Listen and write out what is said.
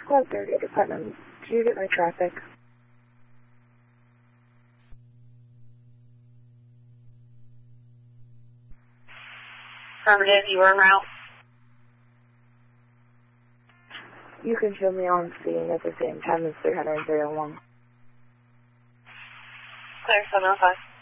Squad 30 to Putnam. Did you get my traffic? Affirmative, you were en route. You can show me on scene at the same time as 300 and 301. Clear, 705.